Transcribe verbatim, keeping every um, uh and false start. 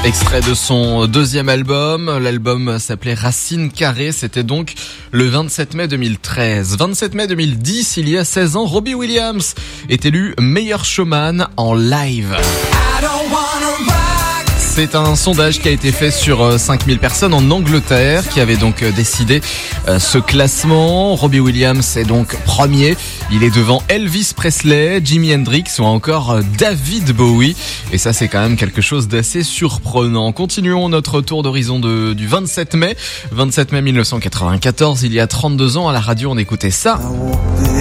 Extrait de son deuxième album, l'album s'appelait Racine Carrée, c'était donc le vingt-sept mai deux mille treize. vingt-sept mai deux mille dix, il y a seize ans, Robbie Williams est élu meilleur showman en live. C'est un sondage qui a été fait sur cinq mille personnes en Angleterre qui avait donc décidé ce classement. Robbie Williams est donc premier. Il est devant Elvis Presley, Jimi Hendrix ou encore David Bowie. Et ça, c'est quand même quelque chose d'assez surprenant. Continuons notre tour d'horizon de, du vingt-sept mai. vingt-sept mai mille neuf cent quatre-vingt-quatorze, il y a trente-deux ans, à la radio, on écoutait ça.